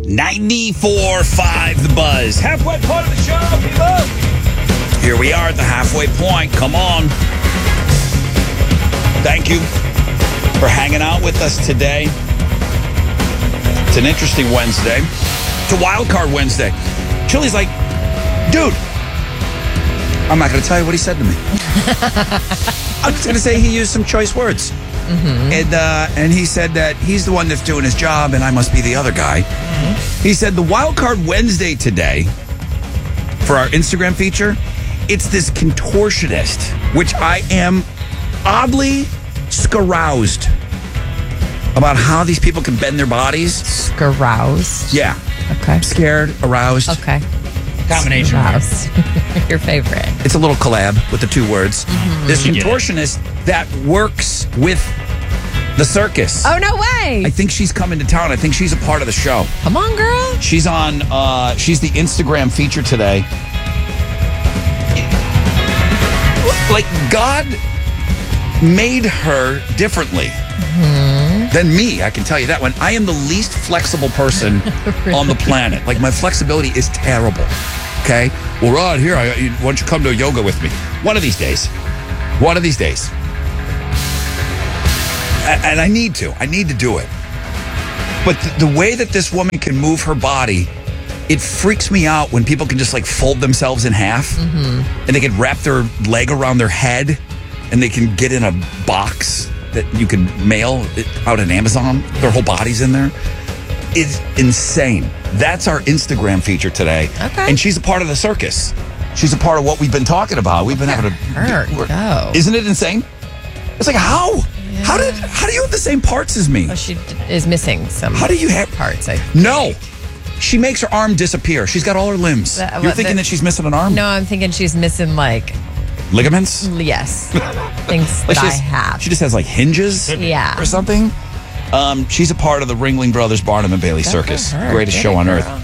94.5 The Buzz. Halfway point of the show, people. Here we are at the halfway point. Come on. Thank you for hanging out with us today. It's an interesting Wednesday. It's a wild card Wednesday. Chili's like, dude, I'm not going to tell you what he said to me. I'm just going to say he used some choice words. Mm-hmm. And he said that he's the one that's doing his job and I must be the other guy. Mm-hmm. He said the Wild Card Wednesday today for our Instagram feature, it's this contortionist, which I am oddly scaroused about how these people can bend their bodies. Scaroused? Yeah. Okay. Scared, aroused. Okay. Combination. Your favorite. It's a little collab with the two words. Mm-hmm. This contortionist that works with the circus. Oh, no way. I think she's coming to town. I think she's a part of the show. Come on, girl. She's on, she's the Instagram feature today. Like, God made her differently than me. I can tell you that one. I am the least flexible person Really? on the planet. Like, my flexibility is terrible. Okay? Well, Rod, here, why don't you come to yoga with me? One of these days. One of these days. And I need to. I need to do it. But the way that this woman can move her body, it freaks me out when people can just like fold themselves in half and they can wrap their leg around their head and they can get in a box that you can mail out at Amazon. Their whole body's in there. It's insane. That's our Instagram feature today. Okay. And she's a part of the circus. She's a part of what we've been talking about. We've been having go. Isn't it insane? It's like, how? Yeah. How do you have the same parts as me? Well, she is missing some How do you have parts? No. She makes her arm disappear. She's got all her limbs. You're thinking that she's missing an arm? No, I'm thinking she's missing like ligaments? Yes. Things that I have. She just has like hinges or something. She's a part of the Ringling Brothers Barnum and Bailey Circus. Greatest show on earth.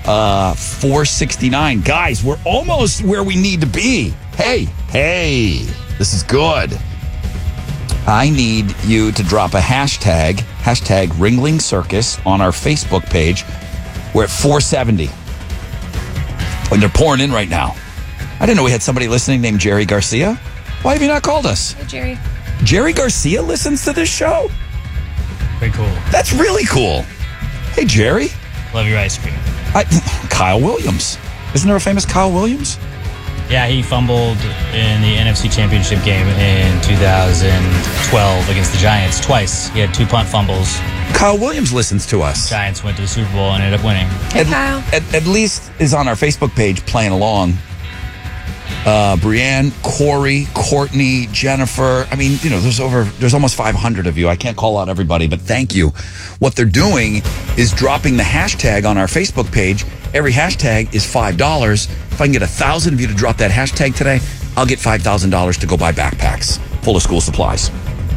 469. Guys, we're almost where we need to be. Hey, this is good. I need you to drop a hashtag Ringling Circus on our Facebook page. We're at 470. And they're pouring in right now. I didn't know we had somebody listening named Jerry Garcia. Why have you not called us? Hey, Jerry. Jerry Garcia listens to this show? Pretty cool. That's really cool. Hey, Jerry. Love your ice cream. Kyle Williams. Isn't there a famous Kyle Williams? Yeah, he fumbled in the NFC Championship game in 2012 against the Giants twice. He had 2 punt fumbles. Kyle Williams listens to us. Giants went to the Super Bowl and ended up winning. Hey, Kyle. At least is on our Facebook page playing along. Brianne, Corey, Courtney, Jennifer. I mean, there's almost 500 of you. I can't call out everybody, but thank you. What they're doing is dropping the hashtag on our Facebook page. Every hashtag is $5. If I can get 1,000 of you to drop that hashtag today, I'll get $5,000 to go buy backpacks full of school supplies.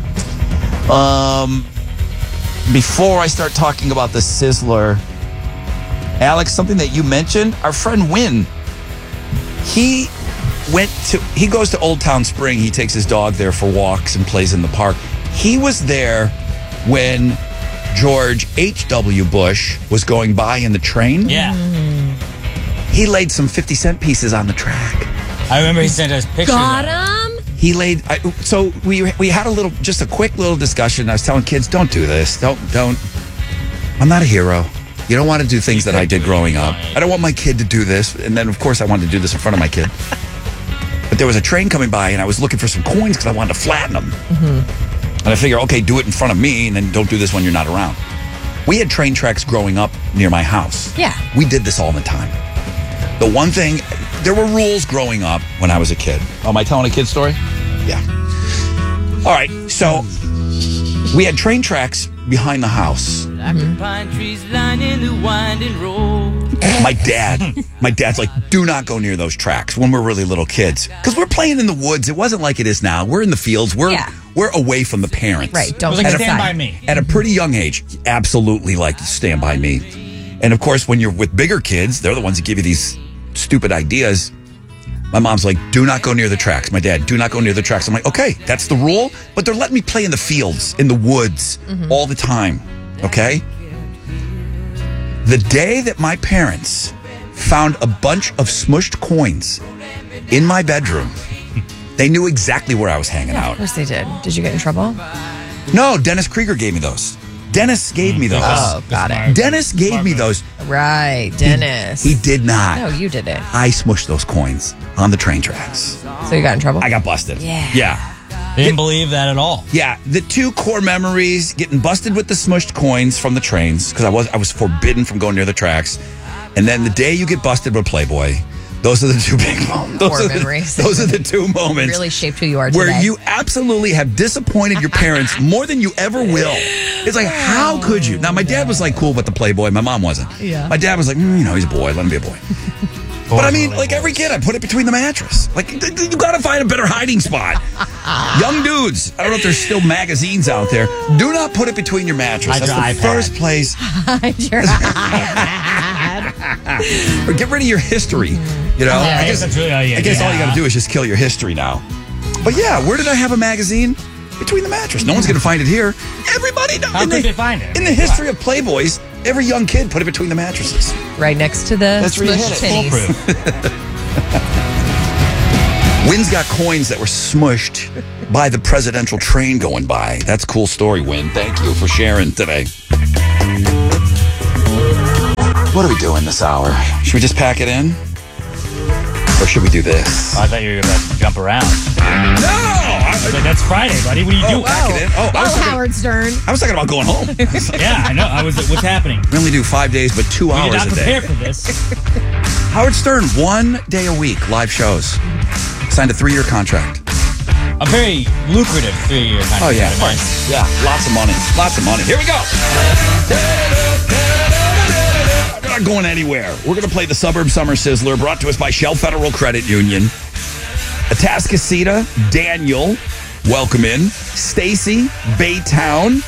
Before I start talking about the Sizzler, Alex, something that you mentioned, our friend Wynn, he goes to Old Town Spring. He takes his dog there for walks and plays in the park. He was there when George H.W. Bush was going by in the train. Yeah. He laid some 50-cent pieces on the track. I remember he sent us pictures. Got him? He laid... So we had just a quick little discussion. I was telling kids, don't do this. Don't. I'm not a hero. You don't want to do things that I did growing up. I don't want my kid to do this. And then, of course, I wanted to do this in front of my kid. But there was a train coming by, and I was looking for some coins because I wanted to flatten them. Mm-hmm. And I figure, okay, do it in front of me, and then don't do this when you're not around. We had train tracks growing up near my house. Yeah. We did this all the time. The one thing, there were rules growing up when I was a kid. Oh, am I telling a kid story? Yeah. All right, so we had train tracks behind the house. Pine trees lining the winding road. My dad's like, do not go near those tracks when we're really little kids. Because we're playing in the woods. It wasn't like it is now. We're in the fields. We're away from the parents. Right. Don't It was like Stand By Me. At a pretty young age, absolutely like Stand By Me. And of course, when you're with bigger kids, they're the ones that give you these stupid ideas. My mom's like, do not go near the tracks. My dad, do not go near the tracks. I'm like, okay, that's the rule. But they're letting me play in the fields, in the woods all the time. Okay? The day that my parents found a bunch of smushed coins in my bedroom, they knew exactly where I was hanging Of out. course they did. Did you get in trouble? No, Dennis Krieger gave me those. Dennis gave me those. Oh, got it. Dennis gave me those. Right, Dennis. He did not. No, you did it. I smushed those coins on the train tracks. So you got in trouble? I got busted. Yeah. Yeah. They didn't believe that at all. Yeah, the two core memories: getting busted with the smushed coins from the trains because I was forbidden from going near the tracks, and then the day you get busted with Playboy. Those are the two big moments. Core memories. Those are the two moments Really shaped who you are today. where you absolutely have disappointed your parents more than you ever will. It's like, how could you? Now, my dad was like cool with the Playboy. My mom wasn't. Yeah. My dad was like, he's a boy. Let him be a boy. But I mean, like every kid, I put it between the mattress. Like, you got to find a better hiding spot. Young dudes, I don't know if there's still magazines out there. Do not put it between your mattress. Hide That's your the iPad. first place. Your Or get rid of your history. You know, Yeah, I guess that's really all you I guess all you yeah. got to do is just kill your history now. But yeah, where did I have a magazine? Between the mattress. No one's going to find it here. Everybody knows. How could they find it? In the history of Playboys, every young kid put it between the mattresses. Right next to the That's where you smushed hit it. titties. Foolproof. Wynn's got coins that were smushed by the presidential train going by. That's a cool story, Wynn. Thank you for sharing today. What are we doing this hour? Should we just pack it in? Or should we do this? I thought you were about to jump around. No! I was like, that's Friday, buddy. What are you doing? Pack it in. I was talking- Howard Stern. I was talking about going home. Yeah, I know. I was like, what's happening? We only do 5 days, but 2 We did hours not a day. prepare for this. Howard Stern, 1 day a week, live shows. Signed a 3-year contract. A very lucrative 3-year contract. Oh, yeah, of man. course. Yeah, lots of money. Lots of money. Here we go. We're not going anywhere. We're going to play the Suburb Summer Sizzler, brought to us by Shell Federal Credit Union. Atascocita, Daniel, welcome in. Stacy, Baytown.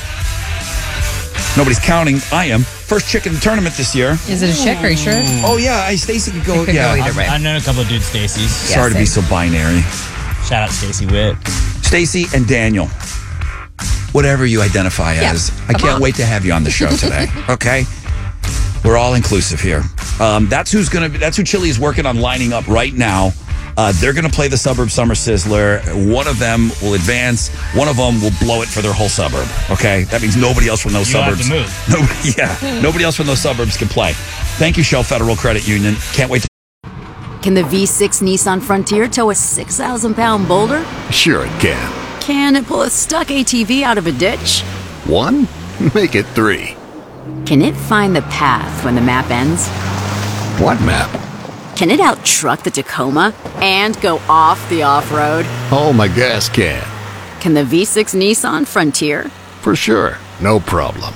Nobody's counting. I am. First chick in the tournament this year. Is it a chick? Are you sure? Oh, yeah. Stacy could go. It could go either way. I've known a couple of dudes, Stacy's. Sorry to be so binary. Shout out Stacy Witt. Stacy and Daniel. Whatever you identify as. I come can't on. wait to have you on the show today. Okay? We're all inclusive here. That's who Chili is working on lining up right now. They're going to play the Suburb Summer Sizzler. One of them will advance. One of them will blow it for their whole suburb. Okay? That means nobody else from those You'll have suburbs. to move. Nobody else from those suburbs can play. Thank you, Shell Federal Credit Union. Can't wait to. Can the V6 Nissan Frontier tow a 6,000-pound boulder? Sure it can. Can it pull a stuck ATV out of a ditch? 1? Make it 3. Can it find the path when the map ends? What map? Can it out-truck the Tacoma and go off the off-road? Oh, my gas can. Can the V6 Nissan Frontier? For sure. No problem.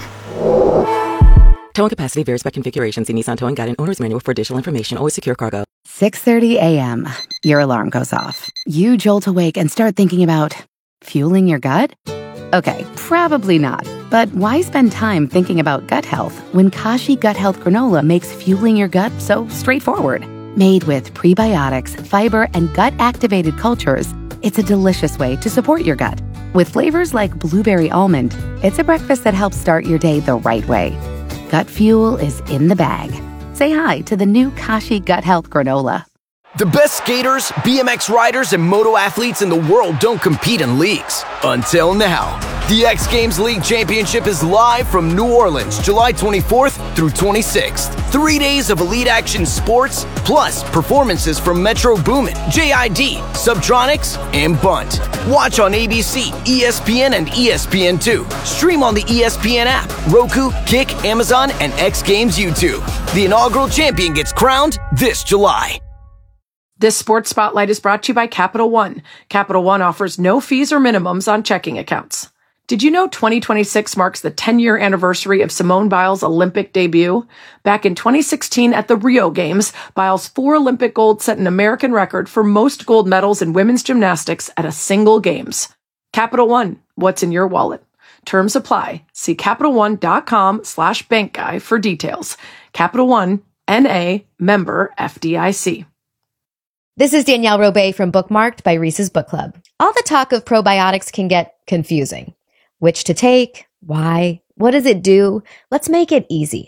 Towing capacity varies by configuration. See Nissan Towing Guide and Owner's Manual for additional information. Always secure cargo. 6:30 a.m. Your alarm goes off. You jolt awake and start thinking about fueling your gut? Okay, probably not. But why spend time thinking about gut health when Kashi Gut Health Granola makes fueling your gut so straightforward? Made with prebiotics, fiber, and gut-activated cultures, it's a delicious way to support your gut. With flavors like blueberry almond, it's a breakfast that helps start your day the right way. Gut fuel is in the bag. Say hi to the new Kashi Gut Health Granola. The best skaters, BMX riders, and moto athletes in the world don't compete in leagues. Until now. The X Games League Championship is live from New Orleans, July 24th through 26th. 3 days of elite action sports, plus performances from Metro Boomin, JID, Subtronics, and Bunt. Watch on ABC, ESPN, and ESPN2. Stream on the ESPN app, Roku, Kick, Amazon, and X Games YouTube. The inaugural champion gets crowned this July. This sports spotlight is brought to you by Capital One. Capital One offers no fees or minimums on checking accounts. Did you know 2026 marks the 10-year anniversary of Simone Biles' Olympic debut? Back in 2016 at the Rio Games, Biles' 4 Olympic golds set an American record for most gold medals in women's gymnastics at a single Games. Capital One, what's in your wallet? Terms apply. See CapitalOne.com/bankguy for details. Capital One, N.A., member FDIC. This is Danielle Robay from Bookmarked by Reese's Book Club. All the talk of probiotics can get confusing. Which to take? Why? What does it do? Let's make it easy.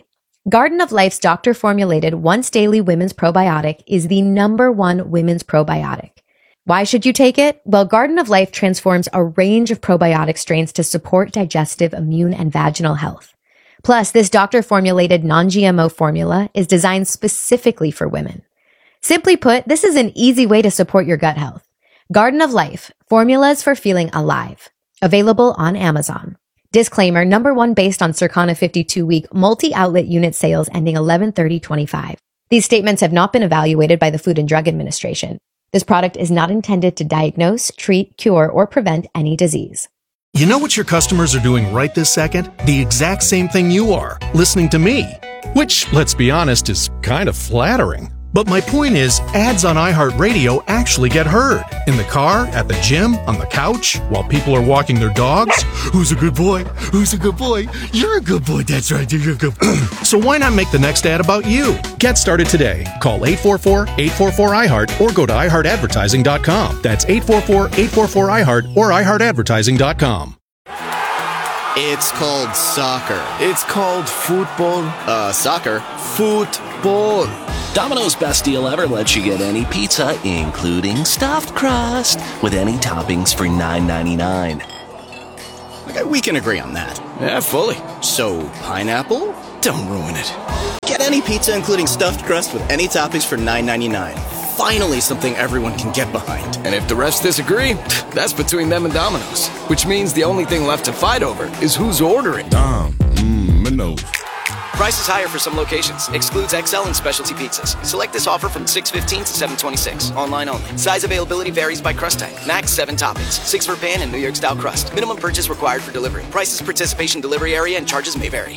Garden of Life's doctor-formulated once-daily women's probiotic is the #1 women's probiotic. Why should you take it? Well, Garden of Life transforms a range of probiotic strains to support digestive, immune, and vaginal health. Plus, this doctor-formulated non-GMO formula is designed specifically for women. Simply put, this is an easy way to support your gut health. Garden of Life, formulas for feeling alive. Available on Amazon. Disclaimer, #1 based on Circana 52-week multi-outlet unit sales ending 11/30/25. These statements have not been evaluated by the Food and Drug Administration. This product is not intended to diagnose, treat, cure, or prevent any disease. You know what your customers are doing right this second? The exact same thing you are, listening to me. Which, let's be honest, is kind of flattering. But my point is, ads on iHeartRadio actually get heard. In the car, at the gym, on the couch, while people are walking their dogs. Who's a good boy? Who's a good boy? You're a good boy, that's right, you're a good boy. So why not make the next ad about you? Get started today. Call 844-844-iHeart or go to iHeartAdvertising.com. That's 844-844-iHeart or iHeartAdvertising.com. It's called soccer. It's called football. Soccer. Football. Domino's best deal ever lets you get any pizza, including stuffed crust, with any toppings for $9.99. Okay, we can agree on that. Yeah, fully. So, pineapple? Don't ruin it. Get any pizza, including stuffed crust, with any toppings for $9.99. Finally, something everyone can get behind. And if the refs disagree, that's between them and Domino's. Which means the only thing left to fight over is who's ordering. Domino's. Price is higher for some locations. Excludes XL and specialty pizzas. Select this offer from 6/15 to 7/26. Online only. Size availability varies by crust type. Max 7 toppings. 6 for pan and New York style crust. Minimum purchase required for delivery. Prices, participation, delivery area, and charges may vary.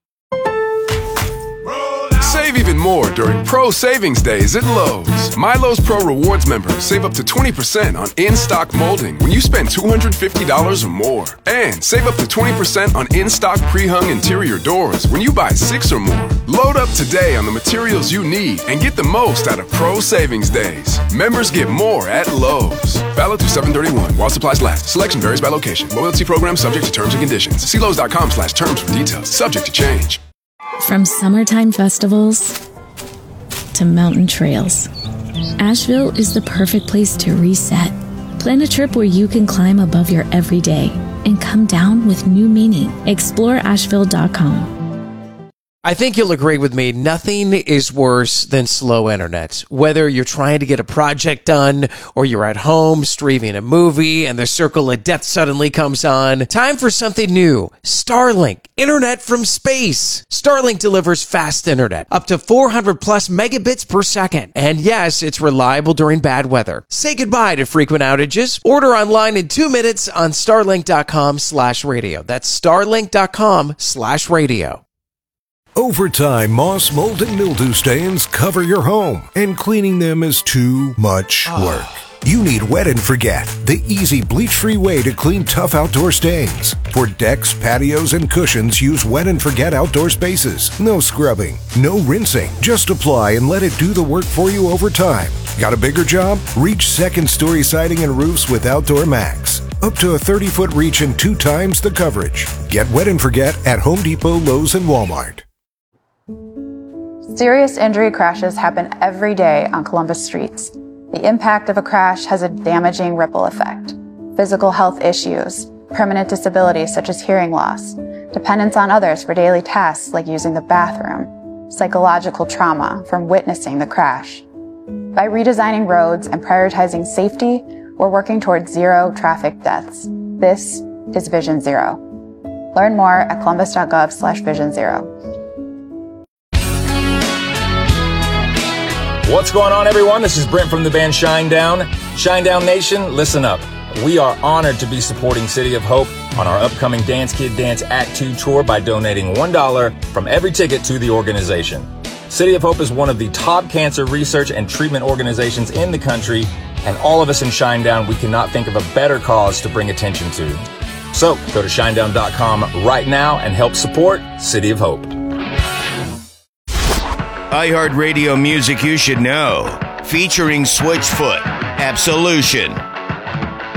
Save even more during Pro Savings Days at Lowe's. My Lowe's Pro Rewards members save up to 20% on in-stock molding when you spend $250 or more. And save up to 20% on in-stock pre-hung interior doors when you buy 6 or more. Load up today on the materials you need and get the most out of Pro Savings Days. Members get more at Lowe's. Valid through 7/31 while supplies last. Selection varies by location. Loyalty program subject to terms and conditions. See Lowe's.com/terms for details. Subject to change. From summertime festivals to mountain trails, Asheville is the perfect place to reset. Plan a trip where you can climb above your everyday and come down with new meaning. Explore Asheville.com. I think you'll agree with me, nothing is worse than slow internet. Whether you're trying to get a project done or you're at home streaming a movie and the circle of death suddenly comes on, time for something new. Starlink, internet from space. Starlink delivers fast internet, up to 400 plus megabits per second. And yes, it's reliable during bad weather. Say goodbye to frequent outages. Order online in 2 minutes on starlink.com/radio. That's starlink.com/radio. Over time, moss, mold, and mildew stains cover your home, and cleaning them is too much work. You need Wet and Forget, the easy bleach-free way to clean tough outdoor stains. For decks, patios, and cushions, use Wet and Forget Outdoor Spaces. No scrubbing, no rinsing. Just apply and let it do the work for you over time. Got a bigger job? Reach second-story siding and roofs with Outdoor Max. Up to a 30-foot reach and 2 times the coverage. Get Wet and Forget at Home Depot, Lowe's, and Walmart. Serious injury crashes happen every day on Columbus streets. The impact of a crash has a damaging ripple effect. Physical health issues, permanent disabilities such as hearing loss, dependence on others for daily tasks like using the bathroom, psychological trauma from witnessing the crash. By redesigning roads and prioritizing safety, we're working towards 0 traffic deaths. This is Vision Zero. Learn more at columbus.gov/vision0. What's going on, everyone? This is Brent from the band Shinedown. Shinedown Nation, listen up. We are honored to be supporting City of Hope on our upcoming Dance Kid Dance Act 2 tour by donating $1 from every ticket to the organization. City of Hope is one of the top cancer research and treatment organizations in the country, and all of us in Shinedown, we cannot think of a better cause to bring attention to. So go to shinedown.com right now and help support City of Hope. iHeartRadio music you should know. Featuring Switchfoot, Absolution,